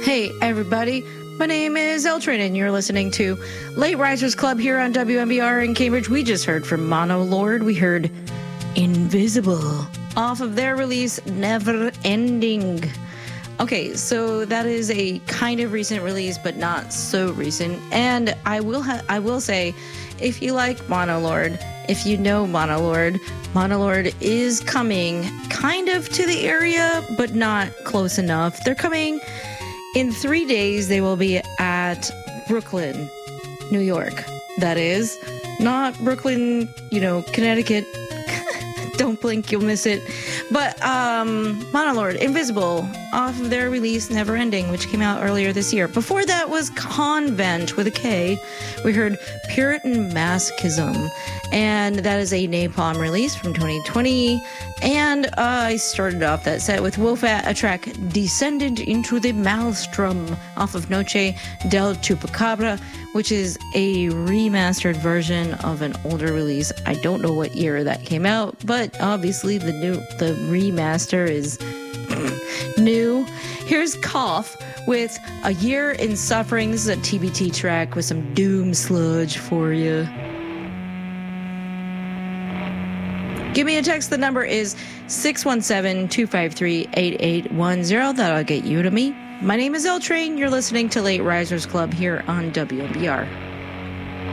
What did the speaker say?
Hey, everybody. My name is Eltrin, and you're listening to Late Risers Club here on WMBR in Cambridge. We just heard from Mono Lord. We heard Invisible off of their release, Never Ending. Okay, so that is a kind of recent release, but not so recent. And I will say, if you like Mono Lord, if you know Mono Lord is coming kind of to the area, but not close enough. They're coming in 3 days. They will be at Brooklyn, New York. That is not Brooklyn, Connecticut. Don't blink, you'll miss it. But Mono Lord, Invisible, off of their release Never Ending, which came out earlier this year. Before that was Convent with a K. We heard Puritan Masochism, and that is a Napalm release from 2020. And I started off that set with Wolfat, a track Descended into the Maelstrom off of Noche del Chupacabra, which is a remastered version of an older release. I don't know what year that came out, but obviously the remaster is new. Here's Cough with A Year in Suffering. This is a TBT track with some doom sludge for you. Give me a text. The number is 617-253-8810. That'll get you to me. My name is L Train. You're listening to Late Risers Club here on WMBR.